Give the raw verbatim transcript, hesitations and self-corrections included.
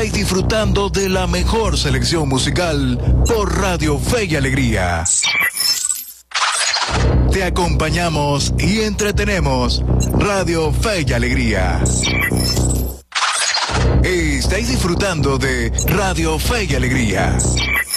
estáis disfrutando de la mejor selección musical por Radio Fe y Alegría. Te acompañamos y entretenemos. Radio Fe y Alegría. Estáis disfrutando de Radio Fe y Alegría.